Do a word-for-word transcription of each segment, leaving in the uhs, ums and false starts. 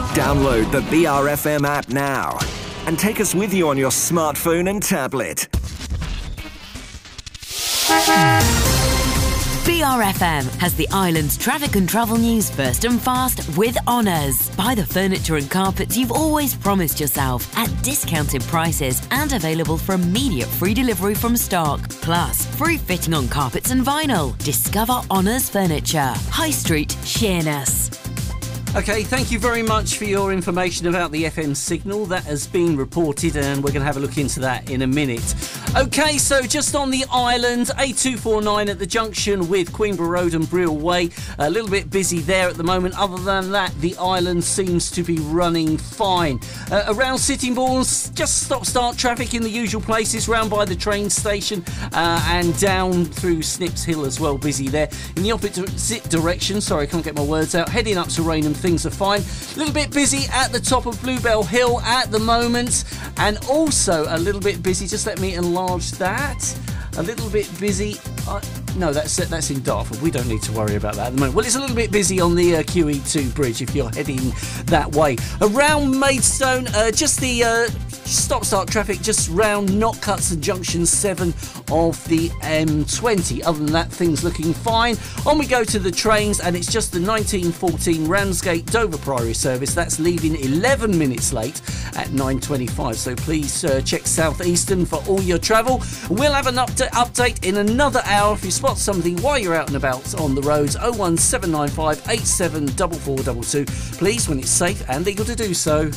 Download the B R F M app now and take us with you on your smartphone and tablet. B R F M has the island's traffic and travel news first and fast with Honours. Buy the furniture and carpets you've always promised yourself at discounted prices and available for immediate free delivery from stock. Plus, free fitting on carpets and vinyl. Discover Honours Furniture. High Street, Sheerness. OK, thank you very much for your information about the F M signal. That has been reported and we're going to have a look into that in a minute. OK, so just on the island, A two forty-nine at the junction with Queenborough Road and Brill Way. A little bit busy there at the moment. Other than that, the island seems to be running fine. Uh, around Sittingbourne, just stop-start traffic in the usual places, round by the train station uh, and down through Snips Hill as well, busy there. In the opposite direction, sorry, I can't get my words out, heading up to Rainham, things are fine. A little bit busy at the top of Bluebell Hill at the moment, and also a little bit busy, just let me enlarge that, a little bit busy, uh, no that's that's in Dartford, we don't need to worry about that at the moment. Well, it's a little bit busy on the uh, Q E two bridge if you're heading that way. Around Maidstone, uh, just the uh, stop-start traffic just round Knockcuts and Junction seven of the M twenty. Other than that, things looking fine. On we go to the trains, and it's just the nineteen fourteen Ramsgate Dover Priory service. That's leaving eleven minutes late at nine twenty-five, so please uh, check South Eastern for all your travel. We'll have an up- update in another hour. If you spot something while you're out and about on the roads, oh one seven nine five eight seven four four two two, please, when it's safe and legal to do so.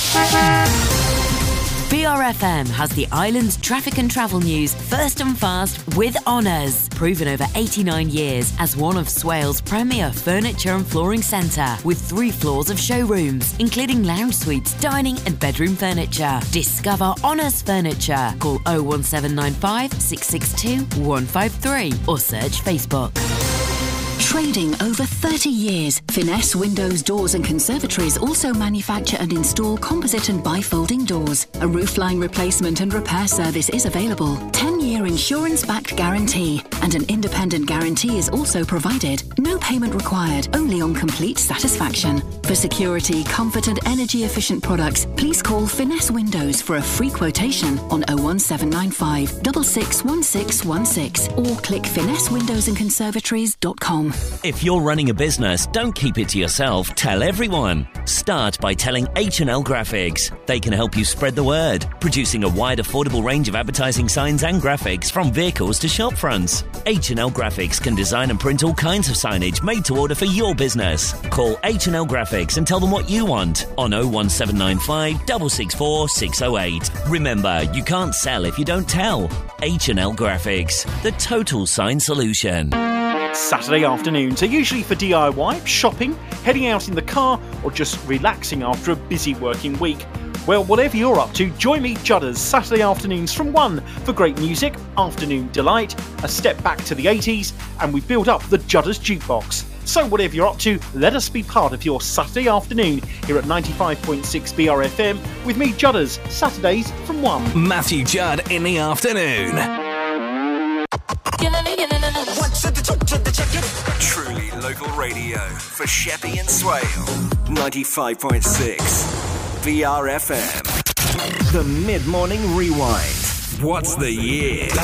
B R F M has the island's traffic and travel news first and fast with Honours. Proven over eighty-nine years as one of Swales' premier furniture and flooring centre, with three floors of showrooms, including lounge suites, dining and bedroom furniture. Discover Honours Furniture. Call oh one seven nine five six six two one five three or search Facebook. Trading over thirty years, Finesse Windows, Doors and Conservatories also manufacture and install composite and bifolding doors. A roofline replacement and repair service is available. ten-year insurance-backed guarantee, and an independent guarantee is also provided. No payment required, only on complete satisfaction. For security, comfort and energy-efficient products, please call Finesse Windows for a free quotation on oh one seven nine five six six one six one six or click finesse windows and conservatories dot com. If you're running a business, don't keep it to yourself. Tell everyone. Start by telling H and L Graphics. They can help you spread the word, producing a wide, affordable range of advertising signs and graphics from vehicles to shop fronts. H and L Graphics can design and print all kinds of signage made to order for your business. Call H and L Graphics and tell them what you want on oh one seven nine five six six four six oh eight. Remember, you can't sell if you don't tell. H and L Graphics, the total sign solution. Saturday afternoons are usually for D I Y, shopping, heading out in the car, or just relaxing after a busy working week. Well, whatever you're up to, join me Judders Saturday afternoons from one for great music, afternoon delight, a step back to the eighties, and we build up the Judders Jukebox. So whatever you're up to, let us be part of your Saturday afternoon here at ninety-five point six B R F M with me Judders, Saturdays from one. Matthew Judd in the afternoon. Truly local radio for Sheppey and Swale. ninety-five point six B R F M. The Mid-Morning Rewind. What's the year?